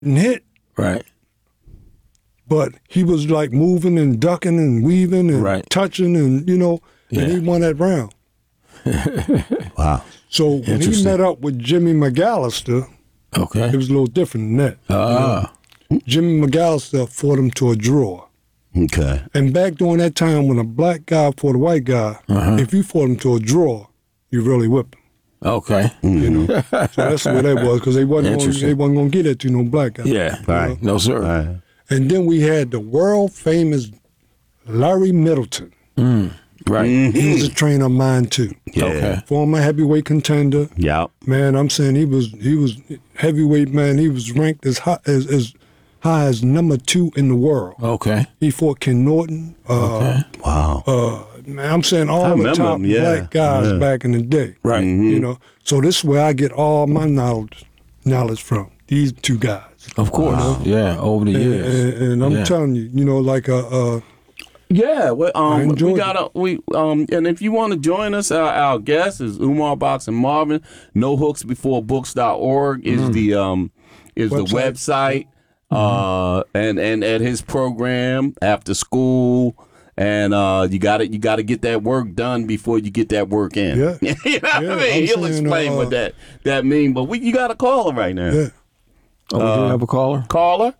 hit. Right. But he was like moving and ducking and weaving and Right. touching and, Yeah. and he won that round. Wow. So when he Interesting. met up with Jimmy McAllister, Okay. it was a little different than that. Ah. Jimmy McAllister fought him to a draw. Okay. And back during that time when a black guy fought a white guy, if you fought him to a draw, you really whipped him. Okay. So that's the way that was, because they wasn't Interesting. going to get it to no black guy. Yeah. Right. No, sir. Right. And then we had the world famous Larry Middleton. Right. He was a trainer of mine too. Yeah. Okay. Former heavyweight contender. Yep. Man, I'm saying he was heavyweight, man. He was ranked as high as number 2 in the world. Okay. He fought Ken Norton. Wow. Man, I'm saying all the remember top him, yeah. black guys Yeah. back in the day. Right. So this is where I get all my knowledge from. These two guys. Of course. Yeah. Over the years. And I'm telling you, like Yeah, well, we enjoyed and if you want to join us, our guest is Umar Boxing Marvin. NoHooksBeforeBooks.org is the website, and at his program after school, and you got to get that work done before you get that work in. Yeah. You know what I mean? He'll saying, explain what that mean, but you got a caller right now. yeah. Oh, we do have a caller? Caller.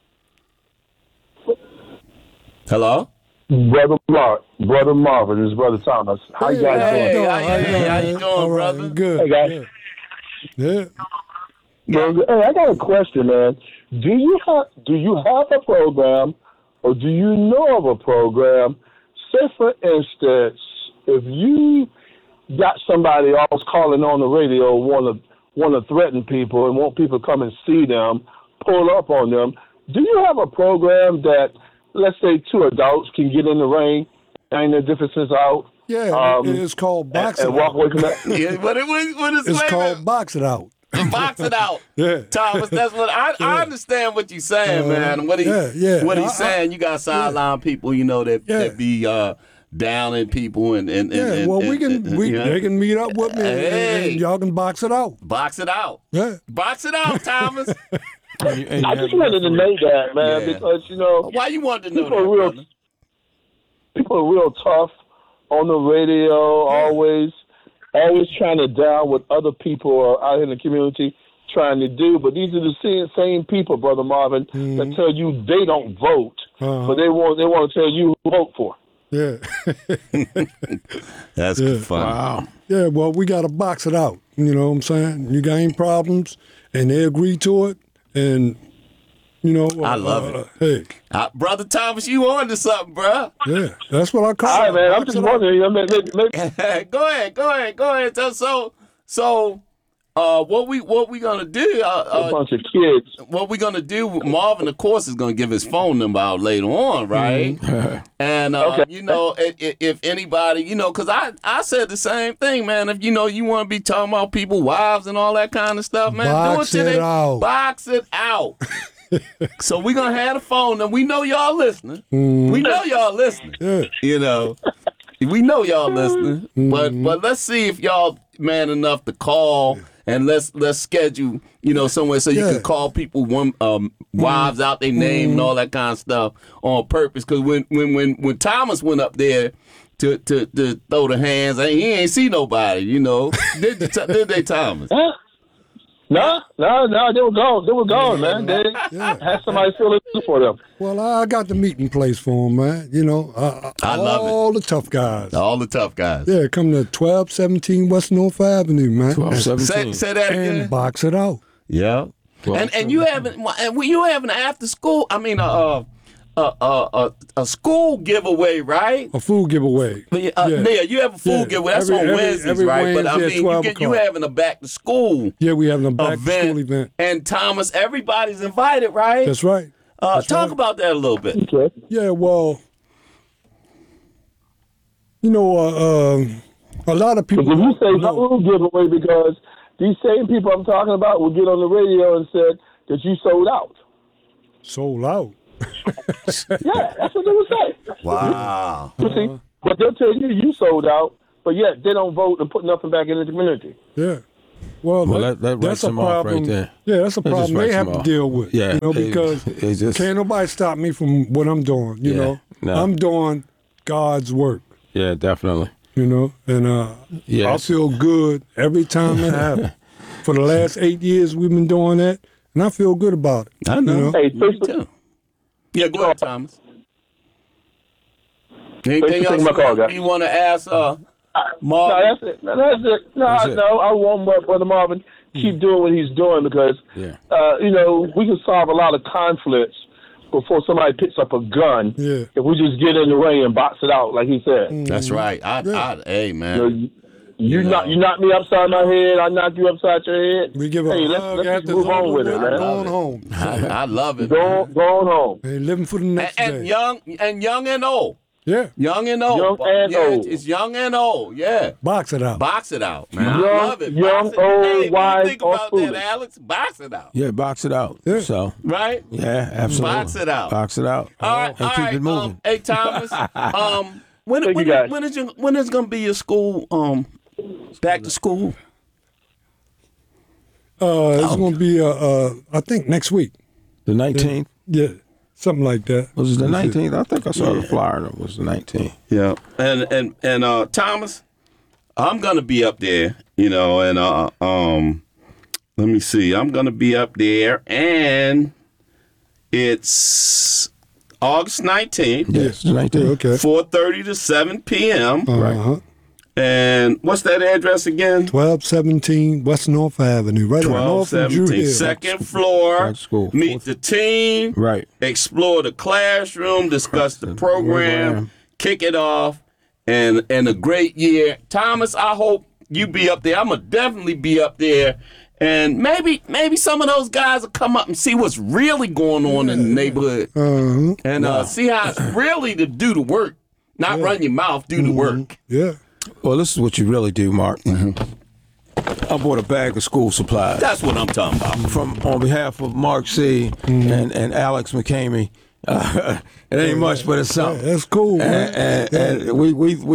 Hello. Brother Marvin, this is Brother Thomas. How you guys Hey, doing? how you doing, All right, brother? good. Hey, guys. Yeah. Hey, I got a question, man. Do you have a program, or do you know of a program? Say, for instance, if you got somebody else calling on the radio, want to threaten people and want people to come and see them, pull up on them. Do you have a program that, let's say, 2 adults can get in the ring, hang their differences out? Yeah, it's called Box It and walk Out. away from that. Yeah, what is It's called Box It Out. Box it out. Yeah. Thomas, that's what I understand what you're saying, man. What he's saying, you got sideline people, that be downing people and Yeah, well, they can meet up with me and y'all can box it out. box it out. Yeah. Box it out, Thomas. I just wanted to know that, man, Yeah. because, Why you wanted to know people are that, real, brother? people are real tough on the radio, always trying to down what other people are out in the community trying to do. But these are the same people, Brother Marvin, that tell you they don't vote, but they want to tell you who to vote for. Yeah. That's fun. Wow. Yeah, well, we got to box it out. You know what I'm saying? You got any problems, and they agree to it, and, I love it. Hey, Brother Thomas, you on to something, bro. yeah, that's what I call All right, it. man, I'm Box just it out. wondering. Maybe Go ahead. So, what we gonna do? a bunch of kids. What we gonna do? Marvin, of course, is gonna give his phone number out later on, right? And if anybody, because I said the same thing, man. If you want to be talking about people, wives, and all that kind of stuff, man, Box do it it out. Box it out. So we gonna have the phone, and we know y'all listening. We know y'all listening. Yeah. We know y'all listening, but let's see if y'all man enough to call, and let's schedule somewhere so you can call people wives out their name and all that kind of stuff on purpose. Because when Thomas went up there to throw the hands, he ain't see nobody. Did they, Thomas? No, they were gone. They were gone, man. They had somebody fill it for them. Well, I got the meeting place for them, man. I love it. All the tough guys. All the tough guys. Yeah, come to 1217 West North Avenue, man. 1217. Say that again. And box it out. Yeah. And you having after school? I mean, a school giveaway, right? A food giveaway. Yeah, you have a food giveaway. That's on Wednesdays, every right? But I Wednesday at mean, 12 you o'clock. having a back to school Yeah, we having a back to school event. And Thomas, everybody's invited, right? That's right. Talk right. about that a little bit. Okay. Yeah, well, a lot of people. If you say know. food giveaway, because these same people I'm talking about will get on the radio and said that you sold out. Sold out. Yeah, that's what they would say. Wow. You see, but they'll tell you sold out, but yet they don't vote and put nothing back in the community. Yeah. Well, that that's writes a them off problem. right there. Yeah, that's a That just problem they writes have them to off. deal with. Yeah, you know, it- because it just- can't nobody stop me from what I'm doing. You Yeah, know, no. I'm doing God's work. Yeah, definitely. You know, and Yeah. I feel good every time it happens. For the last 8 years, we've been doing that, and I feel good about it. I know. You know? Hey, Me thanks for, too. Yeah, go ahead, Thomas. thanks Anything for else taking my call, guys. you want to ask No, Marvin? that's it. No, that's it. No, That's it. no, I want Brother Marvin keep doing what he's doing because, Yeah. you know, we can solve a lot of conflicts before somebody picks up a gun. Yeah. If we just get in the ring and box it out, like he said. That's right. Hey, You, man. know, you knock me upside my head, I knock you upside your head. We give a hey, hug let's after just move on with it, man. going home. I love it. Go on home. Hey, living for the next And day. young and old. Yeah, Young and old. Young and yeah, old. It's young and old. Yeah. box it out. Box it out, man. I Young- love it. young, Box it. old, Hey, when you wise, think or about foolish. that, Alex. Box it out. Yeah, box it out. Yeah. So, Right? yeah, absolutely. Box it out. Box it out. All right, And all keep right. it moving. Hey Thomas, when Thank you, guys. when is gonna be your school back to school? It's going to be, I think, next week. The 19th? Yeah, something like that. Was it the 19th? I think I saw the flyer and it was the 19th. Yeah. And Thomas, I'm gonna be up there, you know, and let me see. I'm gonna be up there and it's August 19th, Yes, the 19th. Yeah, okay. 4:30 to 7 p.m. Uh-huh. And what's that address again? 1217 West North Avenue, right up north from Drew 1217. Hill. Second floor. Back to school. Meet the team. Right. Explore the classroom. Discuss the program. Kick it off. And a great year. Thomas, I hope you be up there. I'm gonna definitely be up there. And maybe some of those guys will come up and see what's really going on in the neighborhood. Uh-huh. And see how it's really to do the work. Not run your mouth, do the work. Yeah. Well, this is what you really do, Mark. I bought a bag of school supplies That's what I'm talking about. from on behalf of Mark C. and Alex McCamey. It ain't much, but it's something. That's cool, man. And we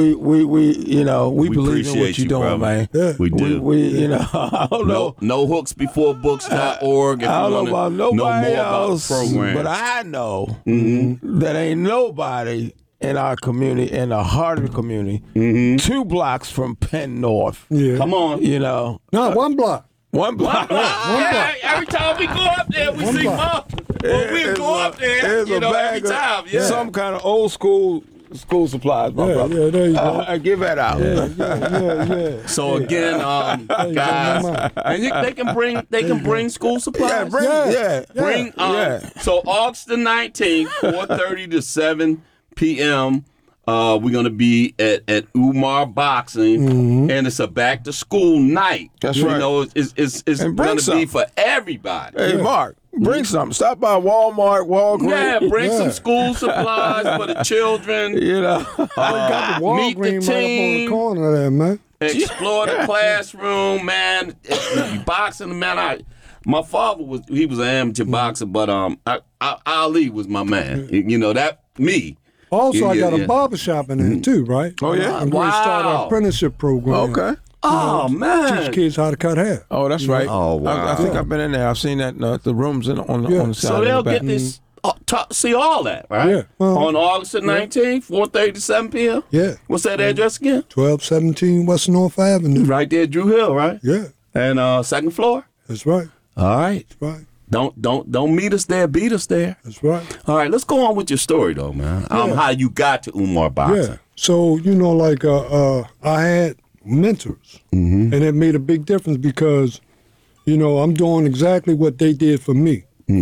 you know we believe in what appreciate you're you, doing, brother. man. Yeah. We do. We you know I don't know. No hooks before books.org. If I don't you know wanna about know nobody more about else, the program. but I know that ain't nobody in our community, in the heart of the community, 2 blocks from Penn North. Yeah. Come on. You know, No, 1 block. 1 block. Yeah, every time we go up there, we see block. Mom. Well, we It's go a- up there, there's you a know, every bag of time. Yeah. some kind of old school supplies, my brother. Yeah, there you go. I give that out. Yeah. So again, guys, and they can bring school supplies. Yeah, bring, Bring So August the 19th, 4:30 to 7 p.m. We're gonna be at Umar Boxing, and it's a back to school night. That's You right. know, it's And bring gonna some. be for everybody. Hey, Mark, bring something. Stop by Walmart, Walgreens. Yeah, bring Yeah. some school supplies for the children. You know, Got the Meet the Walgreens right up on team. the corner there, man. Explore the classroom, man. Boxing, man. My father was an amateur boxer, but Ali was my man. You know that me. Also, I Yeah, got a yeah. barber shop in there, too, right? Oh, yeah? I'm going to start Wow. an apprenticeship program. okay. Oh Teach man. kids how to cut hair. Oh, that's right. Oh, wow. I think I've been in there. I've seen that the rooms on the Yeah. on the side. So of they'll the back. get this. See all that, right? Yeah. Uh-huh. On August the 19th, 4:30 to 7 p.m. Yeah. What's that address again? 1217 West North Avenue. Right there, Drew Hill, right? Yeah, And second floor. that's right. All right. That's right. Don't meet us there. Beat us there. That's right. All right. Let's go on with your story, though, man. How you got to Umar Boxing? Yeah. So, like I had mentors, and it made a big difference because, I'm doing exactly what they did for me.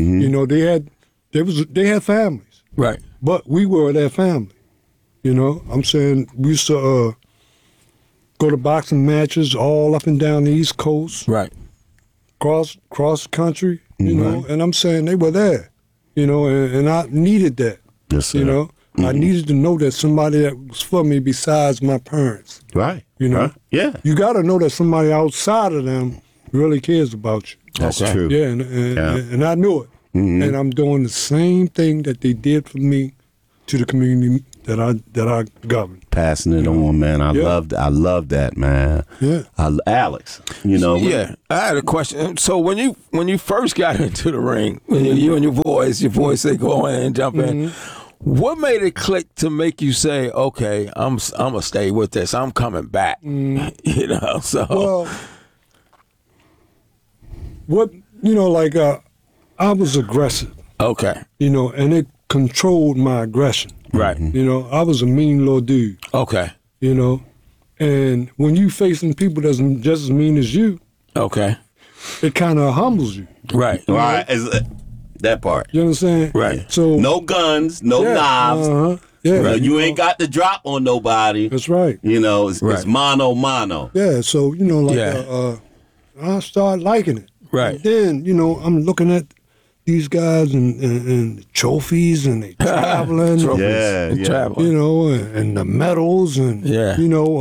They had families, Right. but we were their family. I'm saying we used to go to boxing matches all up and down the East Coast, Right. cross country, and I'm saying they were there, and I needed that. Yes, sir. I needed to know that somebody that was for me besides my parents. Right. Right? Yeah. You got to know that somebody outside of them really cares about you. That's Okay. true. Yeah, and I knew it. And I'm doing the same thing that they did for me to the community that I govern. Passing it on, man. I love that, man. Yeah. Alex, you know. Yeah, I had a question. So when you first got into the ring, when you and your voice say go in and jump in, what made it click to make you say, okay, I'm gonna stay with this. I'm coming back. You know, so Well, I was aggressive, okay, and it controlled my aggression. right, I was a mean little dude, okay, and when you facing people that's just as mean as you, okay, it kind of humbles you. right, All right, that part. You understand? Right. So No guns, no knives. Yeah. You ain't got to drop on nobody. That's right. It's Right. mano. Yeah. So I started liking it. Right. And then I'm looking at these guys and trophies and they traveling. Yeah, and yeah. traveling. And the medals and Yeah.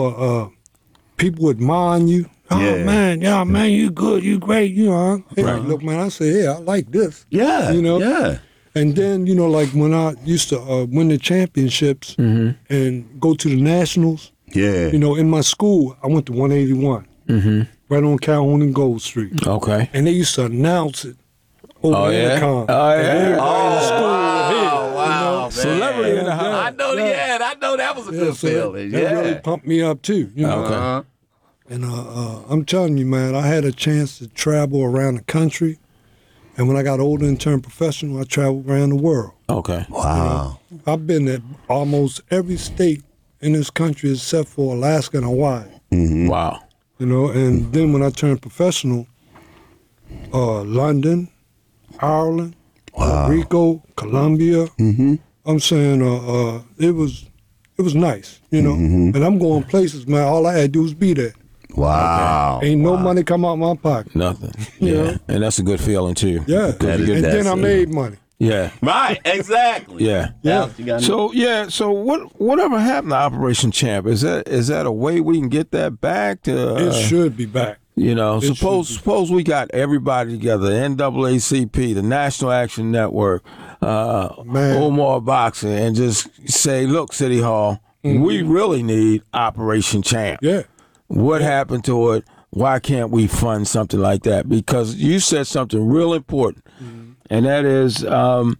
people admiring you. Oh Yeah. man, you good, you great, Hey, look, man, I say, I like this. Yeah, yeah. And then, when I used to win the championships and go to the nationals, Yeah. in my school, I went to 181, right on Calhoun and Gold Street. Okay. And they used to announce it over the yeah? intercom. Oh, yeah? And everybody in the school would hear it, wow, man. Celebrity in the house. I know, I know that was a good so feeling. that really pumped me up, too. Okay. And I'm telling you, man, I had a chance to travel around the country. And when I got older and turned professional, I traveled around the world. Okay. Wow. I've been at almost every state in this country except for Alaska and Hawaii. Wow. And then when I turned professional, London, Ireland, Puerto Rico, Colombia. I'm saying it was nice, And I'm going places, man. All I had to do was be there. Wow. Ain't no money come out my pocket. Nothing. You Yeah. know? And that's a good feeling too. Yeah. That is- And then I that's- made money. Yeah. Right, exactly. Yeah. Alex, you got any- So whatever happened to Operation Champ? Is that a way we can get that back to It should be back. It suppose we got everybody together, NAACP, the National Action Network, Omar Boxing, and just say, look, City Hall, we really need Operation Champ. Yeah. What happened to it? Why can't we fund something like that? Because you said something real important, and that is, that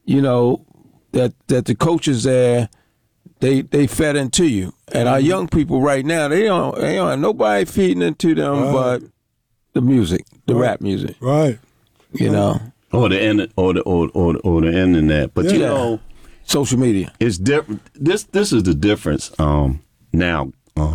the coaches there, they fed into you, and our young people right now, they don't have nobody feeding into them but the music, the rap music, Right. Or the internet. But Yeah. Social media. it's different. This is the difference. Now,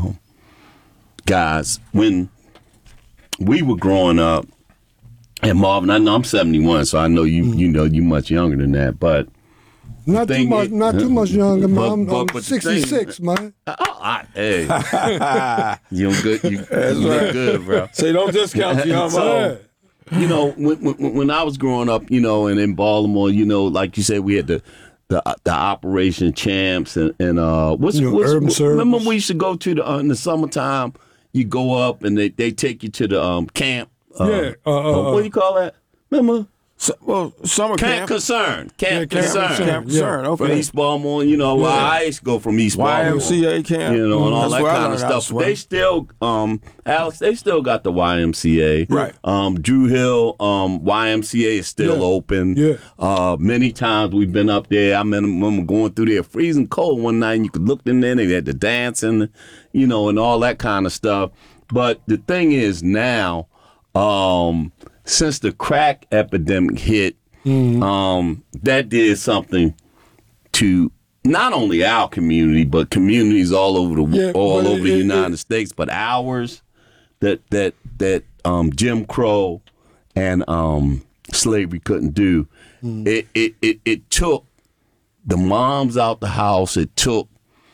guys, when we were growing up, and Marvin, I know I'm 71, so I know you much younger than that, but Not too thing much. is- Not too much younger, man. But I'm the 66, man. hey, you good? You look good, bro. Say don't discount you, So, when I was growing up, and in Baltimore, like you said, we had the Operation Champs and what's Urban Service. remember we used to go to the in the summertime. You go up and they take you to the camp. Yeah, what do you call that? Remember? summer Camp Concern. Camp Concern. Camp Concern. From Okay. East Baltimore, I used to go from East Baltimore. YMCA camp. And all That's that where I kind of learned how to stuff. swim. They still, Alex, they still got the YMCA. Right. Drew Hill, YMCA is still open. Yeah. Many times we've been up there. I remember going through there freezing cold one night and you could look in there and they had the dancing, and all that kind of stuff. But the thing is now, since the crack epidemic hit, that did something to not only our community but communities all over the United States, but ours that Jim Crow and slavery couldn't do. It took the moms out the house. It took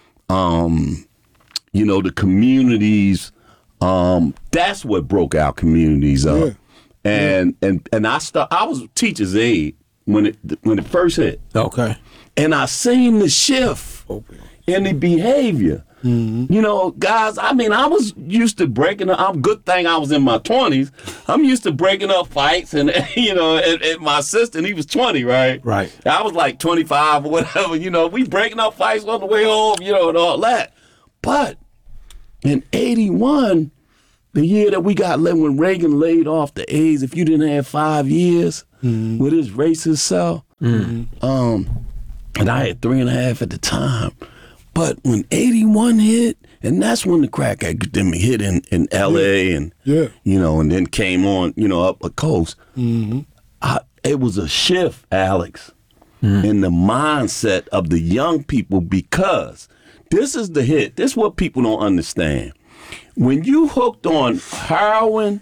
the communities. That's what broke our communities up. Yeah. And I was teacher's aide when it first hit. Okay. And I seen the shift any behavior. You know, guys, I mean, I was used to breaking up. Good thing I was in my 20s. I'm used to breaking up fights. And, you know, and my assistant, he was 20, right? Right. I was like 25 or whatever. You know, we breaking up fights on the way home, you know, and all that. But in 81, the year that we got, when Reagan laid off the AIDS, if you didn't have 5 years with his racist self, and I had 3.5 at the time. But when 81 hit, and that's when the crack epidemic hit in L.A. and, you know, and then came on, you know, up the coast, it was a shift, Alex, in the mindset of the young people, because this is the hit. This is what people don't understand. When you hooked on heroin,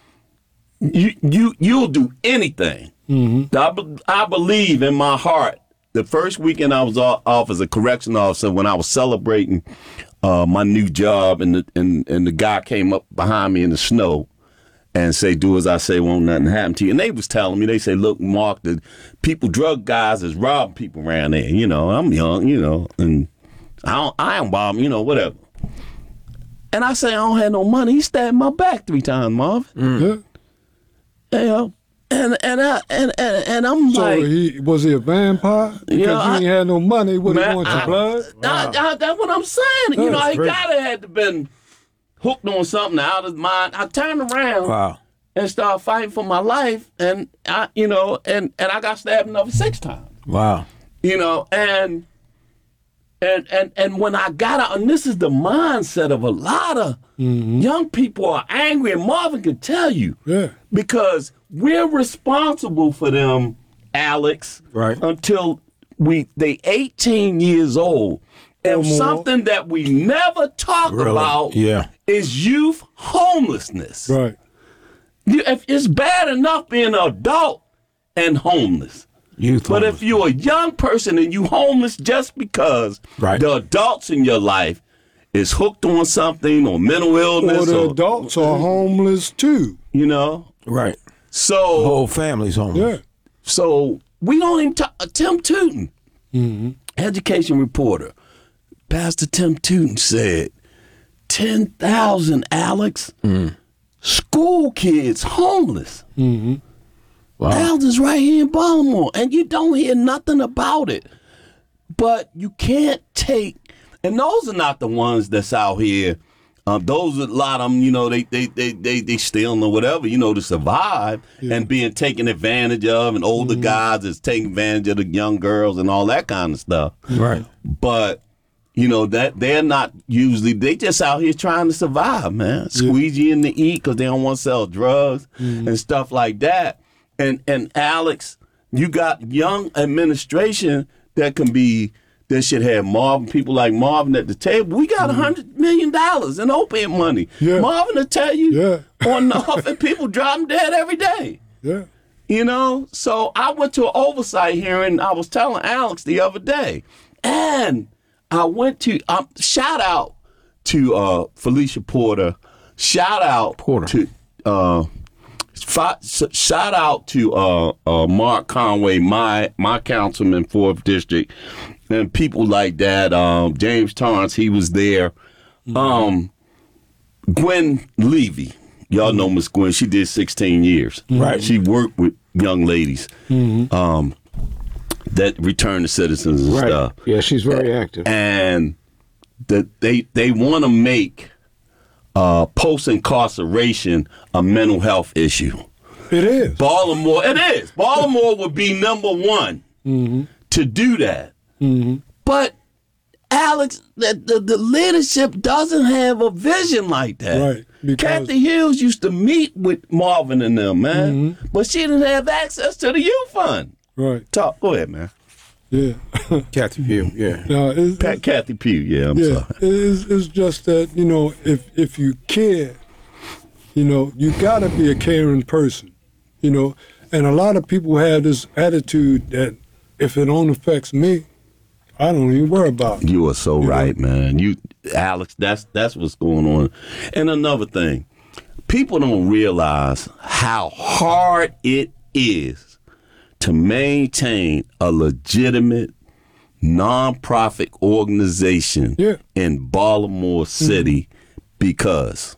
you'll do anything. I believe in my heart. The first weekend I was off as a correction officer, when I was celebrating my new job, and the guy came up behind me in the snow and say, "Do as I say, won't nothing happen to you." And they was telling me, they say, "Look, Mark, the drug guys is robbing people around there. You know, I'm young, you know, and I ain't bombing, you know, whatever." And I say, "I don't have no money." He stabbed my back 3 times, Marvin. You know. And I'm so like, was he a vampire? Because you ain't had no money. Would he want your blood? That's what I'm saying. You know, he gotta have been hooked on something out of his mind. I turned around and started fighting for my life, and I got stabbed another 6 times. Wow. You know, and when I got out, and this is the mindset of a lot of young people are angry, and Marvin can tell you, because we're responsible for them, Alex, until they 18 years old. And something that we never talk about is youth homelessness. Right. If it's bad enough being an adult and homeless. But if you're a young person and you homeless just because the adults in your life is hooked on something or mental illness. Or the adults are homeless too. You know? Right. So the whole family's homeless. Yeah. So we don't even talk. Tim Tootin, education reporter, Pastor Tim Tootin said 10,000, Alex, school kids homeless. Wow. Thousands right here in Baltimore, and you don't hear nothing about it. But you can't take, and those are not the ones that's out here. Those are a lot of them, you know, they stealing or whatever, you know, to survive and being taken advantage of, and older guys is taking advantage of the young girls and all that kind of stuff. Right. But, you know, that they're not usually, they just out here trying to survive, man. Squeeze you in to eat because they don't want to sell drugs and stuff like that. And Alex, you got young administration that should have people like Marvin at the table. We got $100 million in opiate money. Marvin will tell you on the off, and people dropping dead every day. You know? So I went to an oversight hearing. I was telling Alex the other day. And I went to, shout out to Felicia Porter. Shout out to shout out to Mark Conway, my councilman, 4th District, and people like that. James Torrance, he was there. Gwen Levy, y'all know Miss Gwen. She did 16 years. Right. She worked with young ladies that return to citizens and stuff. Yeah, she's very active. And they want to make post-incarceration a mental health issue. It is. Baltimore would be number 1 to do that. But, Alex, the leadership doesn't have a vision like that. Right. Kathy Hills used to meet with Marvin and them, man. But she didn't have access to the youth fund. Right. Go ahead, man. Yeah. Kathy Pugh, yeah. No, Kathy Pugh, yeah, I'm sorry. It's just that, you know, if you care, you know, you got to be a caring person, you know. And a lot of people have this attitude that if it don't affects me, I don't even worry about it. You are so right, man. Alex, that's what's going on. And another thing, people don't realize how hard it is to maintain a legitimate nonprofit organization in Baltimore City because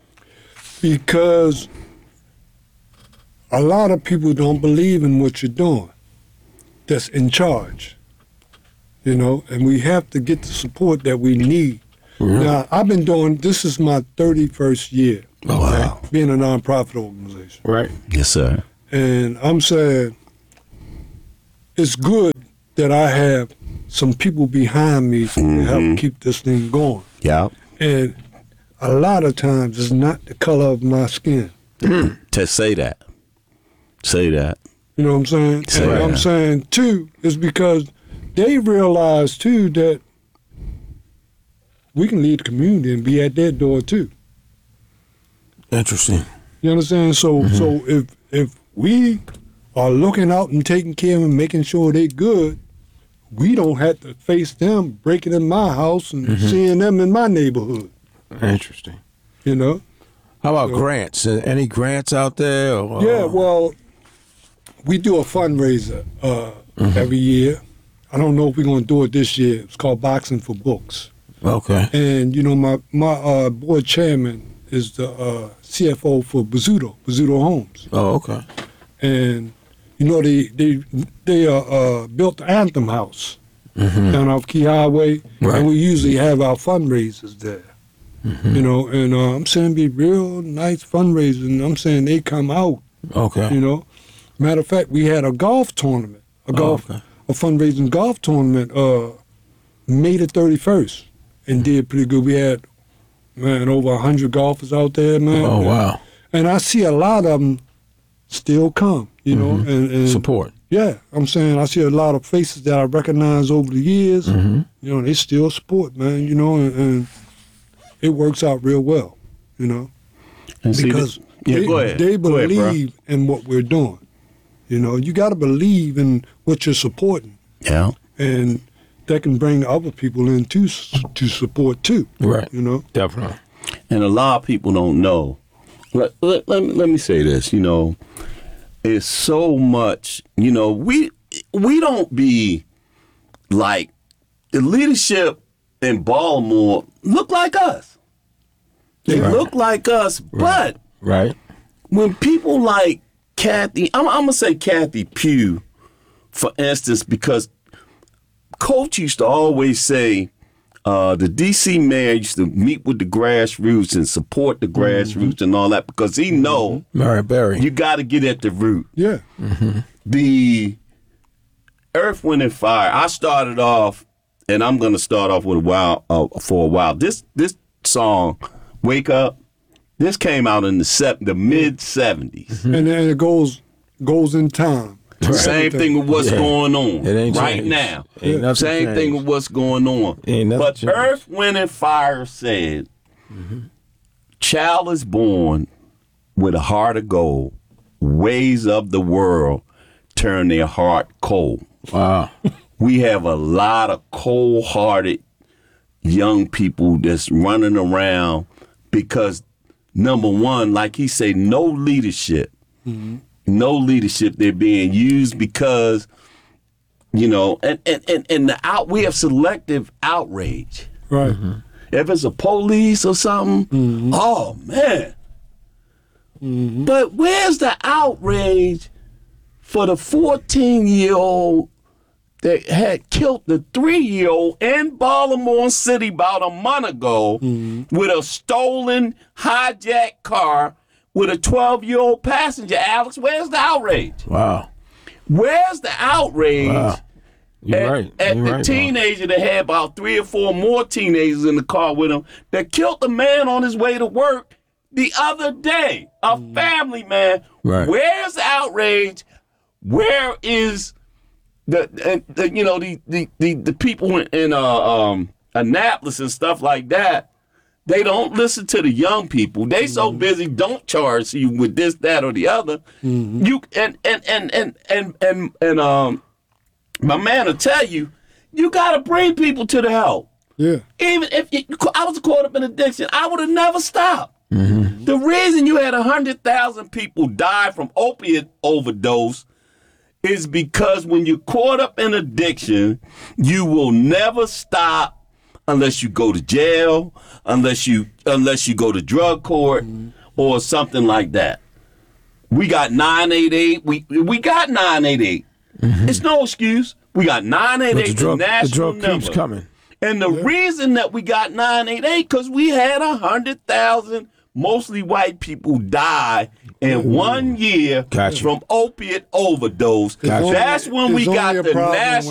a lot of people don't believe in what you're doing that's in charge, and we have to get the support that we need. Now, I've been doing, this is my 31st year being a nonprofit organization. Right. Yes, sir. And I'm saying it's good that I have some people behind me to help keep this thing going. Yeah. And a lot of times it's not the color of my skin. To say that. Say that. You know what I'm saying? Say and that. I'm saying, too, is because they realize, too, that we can lead the community and be at their door, too. Interesting. You understand? So if we are looking out and taking care of them, making sure they're good, we don't have to face them breaking in my house and seeing them in my neighborhood. Interesting. How about grants? Any grants out there? Or, Yeah, well, we do a fundraiser every year. I don't know if we're going to do it this year. It's called Boxing for Books. Okay. And, my board chairman is the CFO for Bozzuto Homes. Oh, okay. And, they built the Anthem House down off Key Highway. Right. And we usually have our fundraisers there. And I'm saying be real nice fundraisers. And I'm saying they come out. Okay. Matter of fact, we had a golf tournament, a fundraising golf tournament, May the 31st, and did pretty good. We had, over 100 golfers out there, man. Oh, wow. And I see a lot of them still come, and support. Yeah, I'm saying I see a lot of faces that I recognize over the years. They still support, man. And it works out real well, And because go ahead. they Go ahead, believe in what we're doing. You got to believe in what you're supporting. Yeah. And that can bring other people in to support too. Right. Definitely. And a lot of people don't know. Let me say this, it's so much, we don't be like, the leadership in Baltimore look like us. They look like us, but when people like Kathy, I'm going to say Kathy Pugh, for instance, because Coach used to always say, the D.C. mayor used to meet with the grassroots and support the grassroots and all that because he know Mary Berry. You got to get at the root. Yeah. The Earth, Wind, and Fire. I started off, and I'm going to start off with for a while. This song, Wake Up, this came out in the mid 70s, and it goes in time. Same thing with what's going on It ain't right changed. now. Ain't nothing Same changed. thing with what's going on. Ain't nothing But changed. Earth, Wind, and Fire said, child is born with a heart of gold. Ways of the world turn their heart cold. Wow. We have a lot of cold-hearted young people that's running around because, number one, like he say, no leadership. No leadership. They're being used because, we have selective outrage. Right. If it's a police or something, oh man. But where's the outrage for the 14-year-old that had killed the 3-year-old in Baltimore City about a month ago with a stolen, hijacked car with a 12-year-old passenger, Alex? Where's the outrage? Wow. Where's the outrage Wow. You're right. at You're the right, teenager that had about 3 or 4 more teenagers in the car with him that killed the man on his way to work the other day? A family man. Right. Where's the outrage? Where is the people in Annapolis and stuff like that? They don't listen to the young people. They so busy don't charge you with this, that, or the other. You my man will tell you, you gotta bring people to the help. Yeah. Even if I was caught up in addiction, I would have never stopped. The reason you had 100,000 people die from opiate overdose is because when you're caught up in addiction, you will never stop unless you go to jail, unless you go to drug court or something like that. We got 988. We got 988. It's no excuse. We got 988. The drug keeps coming. And the reason that we got 988 because we had 100,000 mostly white people die in 1 year from opiate overdose. Gotcha. That's when we got the national